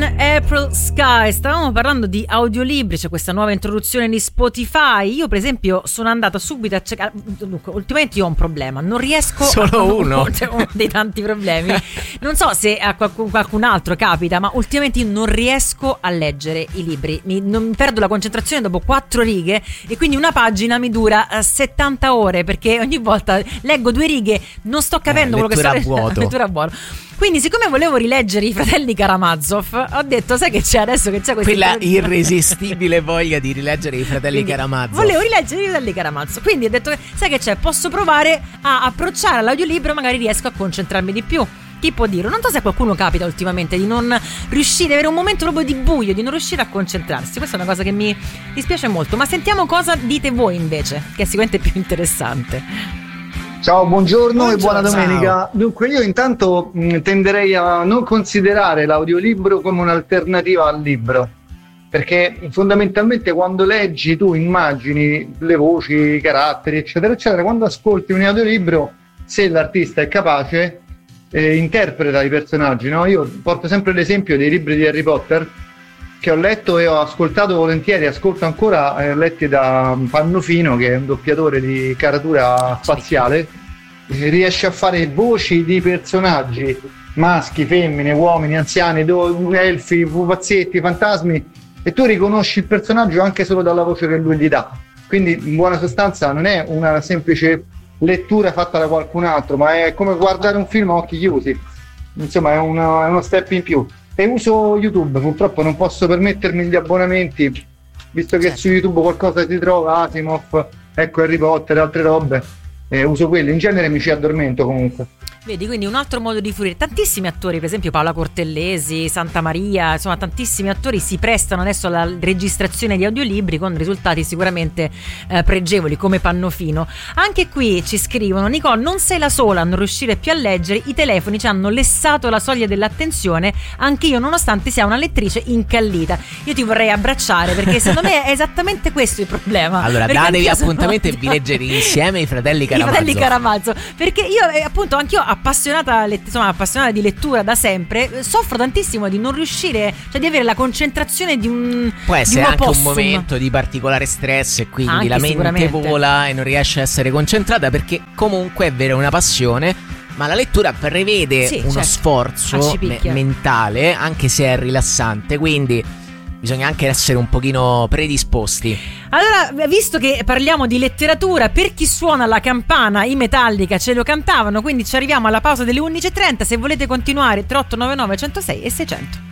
April Sky. Stavamo parlando di audiolibri, c'è questa nuova introduzione di Spotify. Io per esempio sono andata subito a cercare. Dunque, ultimamente io ho un problema, non riesco solo uno dei tanti problemi. Non so se a qualcun altro capita, ma ultimamente io non riesco a leggere i libri. Non perdo la concentrazione dopo 4 righe e quindi una pagina mi dura 70 ore, perché ogni volta leggo 2 righe, non sto capendo quello che sto leggendo. Lettura a vuoto. Quindi, siccome volevo rileggere i Fratelli Karamazov, ho detto, sai che c'è adesso che c'è quella irresistibile voglia di rileggere i Fratelli Karamazov. Volevo rileggere i Fratelli Karamazov, quindi ho detto, sai che c'è, posso provare a approcciare all'audiolibro, magari riesco a concentrarmi di più. Chi può dire? Non so se a qualcuno capita ultimamente di non riuscire, di avere un momento proprio di buio, di non riuscire a concentrarsi. Questa è una cosa che mi dispiace molto. Ma sentiamo cosa dite voi invece, che è sicuramente più interessante. Ciao, buongiorno e buona domenica. Ciao. Dunque, io intanto tenderei a non considerare l'audiolibro come un'alternativa al libro, perché fondamentalmente quando leggi tu immagini le voci, i caratteri, eccetera, eccetera. Quando ascolti un audiolibro, se l'artista è capace, interpreta i personaggi, no? Io porto sempre l'esempio dei libri di Harry Potter che ho letto e ho ascoltato volentieri, ascolto ancora, letti da Pannofino, che è un doppiatore di caratura spaziale, riesce a fare voci di personaggi maschi, femmine, uomini, anziani, elfi, pupazzetti, fantasmi, e tu riconosci il personaggio anche solo dalla voce che lui gli dà. Quindi in buona sostanza non è una semplice lettura fatta da qualcun altro, ma è come guardare un film a occhi chiusi. Insomma, è uno step in più. E uso YouTube, purtroppo non posso permettermi gli abbonamenti, visto che su YouTube qualcosa si trova, Asimov, ecco, Harry Potter, altre robe, uso quelli, in genere mi ci addormento comunque. Vedi, quindi un altro modo di fruire. Tantissimi attori, per esempio Paola Cortellesi, Santa Maria, insomma tantissimi attori si prestano adesso alla registrazione di audiolibri con risultati sicuramente pregevoli, come Pannofino. Anche qui ci scrivono: Nicole, non sei la sola a non riuscire più a leggere, i telefoni ci hanno lessato la soglia dell'attenzione, anche io nonostante sia una lettrice incallita. Io ti vorrei abbracciare, perché secondo me è esattamente questo il problema. Allora datevi appuntamento e vi leggere insieme i Fratelli Karamazov. I Fratelli Karamazov, perché io appunto anch'io appassionata di lettura da sempre, soffro tantissimo di non riuscire, cioè di avere la concentrazione di un può essere di un anche opossum. Un momento di particolare stress e quindi anche la mente vola e non riesce a essere concentrata, perché comunque è vero, è una passione, ma la lettura prevede uno sforzo mentale, anche se è rilassante, quindi bisogna anche essere un pochino predisposti. Allora, visto che parliamo di letteratura, per chi suona la campana, i Metallica ce lo cantavano, quindi ci arriviamo alla pausa delle 11.30. Se volete continuare, 3899 106 e 600.